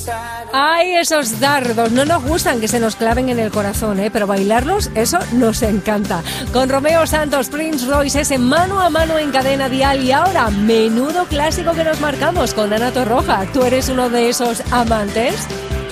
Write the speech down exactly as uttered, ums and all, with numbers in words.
Ay, esos dardos, no nos gustan que se nos claven en el corazón, ¿eh? Pero bailarlos, eso nos encanta. Con Romeo Santos, Prince Royce, ese mano a mano en Cadena Dial. Y ahora, menudo clásico que nos marcamos con Ana Torroja. ¿Tú eres uno de esos amantes?